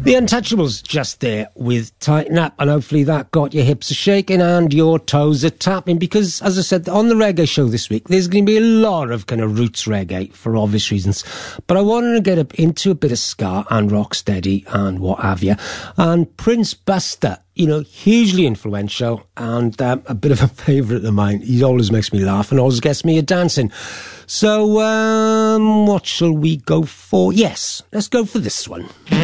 The Untouchables just there with Tighten Up, and hopefully that got your hips a shaking and your toes a tapping, because as I said on the reggae show this week, there's going to be a lot of kind of roots reggae for obvious reasons, but I wanted to get into a bit of ska and rocksteady and what have you. And Prince Buster, you know, hugely influential and a bit of a favourite of mine. He always makes me laugh and always gets me a dancing. So what shall we go for? Yes, let's go for this one.